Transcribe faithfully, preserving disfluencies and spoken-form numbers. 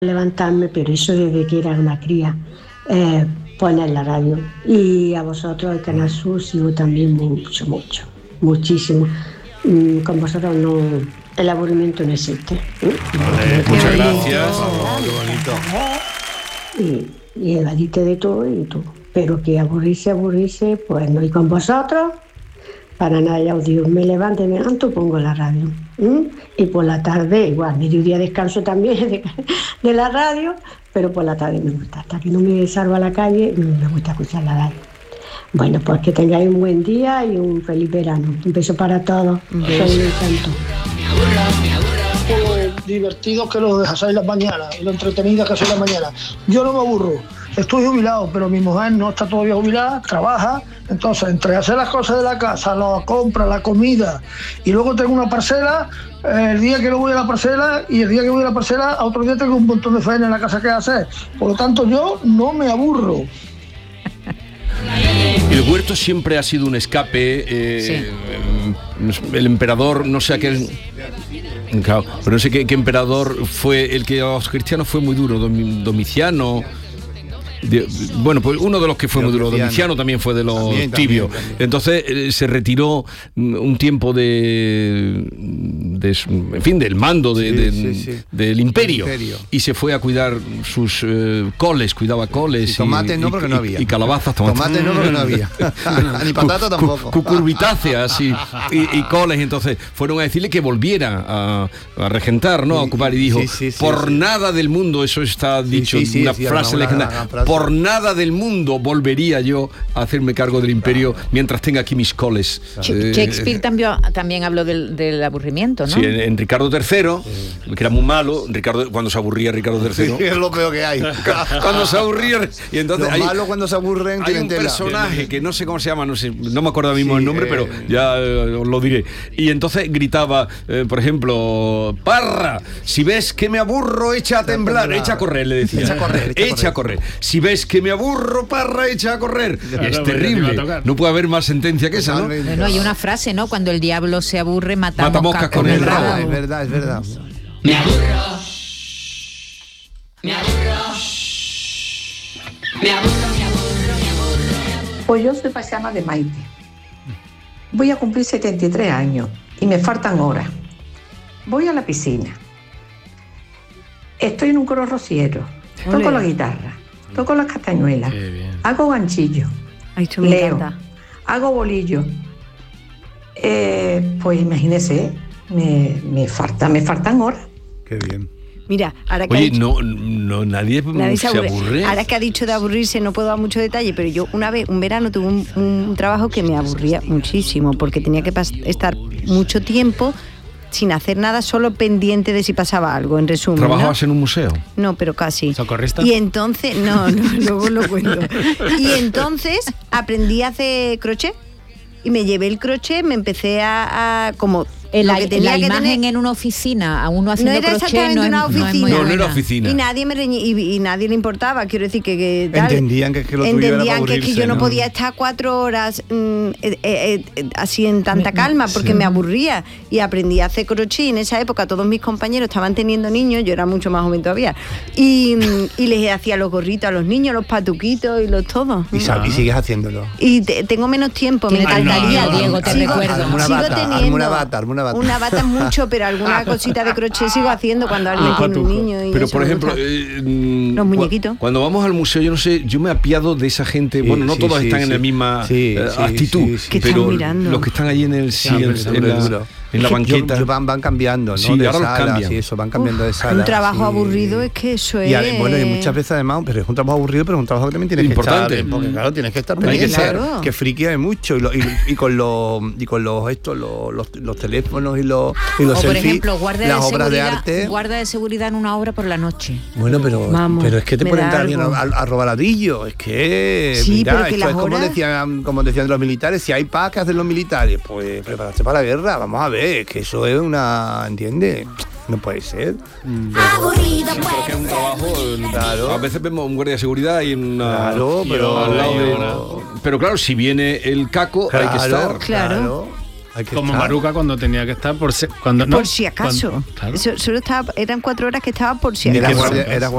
levantarme, pero eso desde que era una cría, eh, poner la radio. Y a vosotros, el Canal Sur, sigo también mucho, mucho, muchísimo. Mm, con vosotros no, el aburrimiento no existe. ¿eh? Vale, muchas gracias. Oh, qué bonito. Y, y evadiste de todo y todo. Pero que aburrirse, aburrirse, pues no. Y con vosotros, para nada, ya os digo, me levanto, me levanto, pongo la radio. ¿Mm? Y por la tarde, igual, mediodía descanso también de, de la radio, pero por la tarde me gusta. Hasta que no me salgo a la calle, me gusta escuchar la radio. Bueno, pues que tengáis un buen día y un feliz verano. Un beso para todos. Un beso. Soy un encanto. Lo divertido que lo dejáis las mañanas y lo entretenida que soy la mañana. Yo no me aburro, estoy jubilado, pero mi mujer no está todavía jubilada, trabaja, entonces entre hacer las cosas de la casa, la compra, la comida, y luego tengo una parcela, eh, el día que no voy a la parcela y el día que voy a la parcela, a otro día tengo un montón de faena en la casa que hacer. Por lo tanto, yo no me aburro. El huerto siempre ha sido un escape. Eh, sí. El emperador, no sé a qué. Claro, pero no sé qué, qué emperador fue el que a los cristianos fue muy duro, Domiciano. De, bueno, pues uno de los que fue muy duro, Domiciano también fue de los también, tibios. También, también. Entonces eh, se retiró un tiempo de, de, en fin, del mando de, sí, de, sí, sí. del imperio, imperio y se fue a cuidar sus eh, coles, cuidaba coles. Y tomates no, porque no había. Y, y calabazas, tomates. Tomates no, porque no había. Ni patata tampoco. Cucurbitáceas y, y, y coles. Entonces fueron a decirle que volviera a, a regentar, ¿no? A ocupar. Y dijo, sí, sí, sí, por sí. nada del mundo, eso está dicho, sí, sí, una sí, frase legendaria. Por nada del mundo volvería yo a hacerme cargo del imperio mientras tenga aquí mis coles. Eh, Shakespeare también, también habló del, del aburrimiento, ¿no? Sí, en, en Ricardo tercero, sí. que era muy malo, Ricardo, cuando se aburría Ricardo tercero. Sí, es lo peor que hay. Cuando se aburría. Y entonces lo hay, malo cuando se aburren. Hay un tela. personaje que no sé cómo se llama, no sé, no me acuerdo mismo sí, el nombre, eh, pero ya eh, os lo diré. Y entonces gritaba, eh, por ejemplo, Parra, si ves que me aburro, echa a temblar, temblar. echa a correr, le decía. Echa a correr, echa, echa a correr. Si ves que me aburro, Parra, echa a correr. Claro, es terrible. No puede haber más sentencia que esa, ¿no? Bueno, hay una frase, ¿no? Cuando el diablo se aburre, mata, mata moscas con, con el rabo. rabo. Es verdad, es verdad. Me aburro. Me aburro. Me aburro, me aburro, me aburro. Pues yo soy paisana de Maite. Voy a cumplir setenta y tres años y me faltan horas. Voy a la piscina. Estoy en un coro rociero. Toco Olé. la guitarra. Toco las castañuelas, hago ganchillo, Ay, leo, hago bolillo. Eh, pues imagínese, me, me, falta, me faltan horas. Qué bien. Mira, ahora que Oye, ha dicho, no, no, nadie, nadie se, aburre. se aburre. Ahora que ha dicho de aburrirse, no puedo dar mucho detalle, pero yo una vez, un verano, tuve un, un trabajo que me aburría muchísimo, porque tenía que pas- estar mucho tiempo sin hacer nada, solo pendiente de si pasaba algo, en resumen. ¿Trabajabas ¿no? en un museo? No, pero casi. ¿Socorrista? Y entonces, no, no, luego lo cuento. Y entonces aprendí a hacer crochet y me llevé el crochet, me empecé a, a como El, lo que tenía la que imagen tener, en una oficina, a uno haciendo no era crochet, exactamente no es, una oficina. no es muy No, no buena. era oficina. Y nadie me reñi- y, y nadie le importaba, quiero decir que, que tal, entendían que, que lo tuyo entendían era para que, que yo no, ¿no? podía estar cuatro horas mm, eh, eh, eh, así en tanta calma porque sí. me aburría, y aprendí a hacer crochet. En esa época todos mis compañeros estaban teniendo niños, yo era mucho más joven todavía, y, y les hacía los gorritos a los niños, los patuquitos y los todos. Y, sab- y sigues haciéndolo. Y te, tengo menos tiempo, me Ay, encantaría, no, no, Diego, te sigo, recuerdo. Alguna sigo bata, teniendo alguna bata, alguna bata. una bata mucho, pero alguna cosita de crochet sigo haciendo cuando alguien tiene un niño. Y pero eso por me ejemplo, gusta. eh, los muñequitos. Cuando vamos al museo, yo no sé, yo me apiado de esa gente. Sí, bueno, no sí, todos sí, están sí. en la misma sí, eh, sí, actitud, sí, sí, sí. pero mirando? los que están allí en el sí, en, en, en, la, en la banqueta, yo, yo van, van cambiando, ¿no? Sí, de ahora sala, los cambian. Sí, eso, van cambiando Uf, de sala. Un trabajo sí. aburrido es que eso y, es. Bueno, y muchas veces además, pero es un trabajo aburrido, pero es un trabajo que también tienes importante. que estar. Porque claro, tienes que estar Hay que ser. Claro. Que friki hay mucho. Y, lo, y, y con los y con los estos, los, los, los teléfonos y los, y los o por selfies, ejemplo, guardia las de obras de seguridad, arte. guarda de seguridad en una obra por la noche. Bueno, pero, Vamos, pero es que te me pueden da entrar bien a, algo. a, a robar ladrillos. Es que Sí, mira, pero que esto las es como horas- decían, como decían los militares, si hay paz, ¿qué hacen los militares? Pues prepararse para la guerra. Vamos a ver, que eso es una, ¿entiendes? No puede ser. Mm. Pero, sí, pero que es un trabajo. Claro. A veces vemos un guardia de seguridad y una. Claro, pero al lado de, pero claro, si viene el caco, claro, hay que estar. Claro. claro hay que Como estar. Maruca cuando tenía que estar por si, cuando Por no, si acaso. cuando, claro. Eso, solo estaba, eran cuatro horas que estaba por si Era acaso. guardia, era